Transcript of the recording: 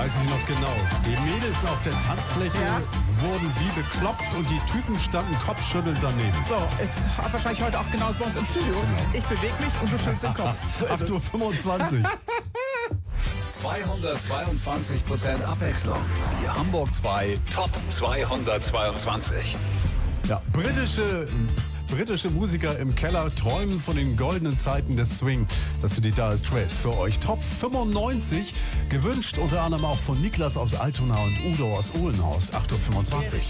Weiß ich noch genau. Die Mädels auf der Tanzfläche wurden wie bekloppt und die Typen standen kopfschüttelnd daneben. So, ist wahrscheinlich heute auch genau bei uns im Studio. Genau. Ich bewege mich und du schüttelst den Kopf. So 8:25 Uhr. 222% Abwechslung. Die Hamburg 2 Top 222. Ja, britische Musiker im Keller träumen von den goldenen Zeiten des Swing. Das sind die Dire Straits für euch. Top 95, gewünscht unter anderem auch von Niklas aus Altona und Udo aus Uhlenhorst. 8:25 Uhr.